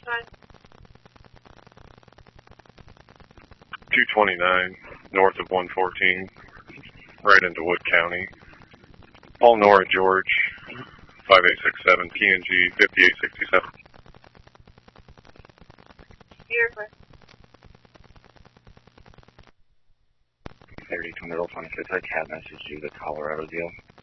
229 north of 114, right into Wood County. Paul Nora George, 5867, PNG 5867. Beautiful. 30 Tornado 26, I cat message you the Colorado deal.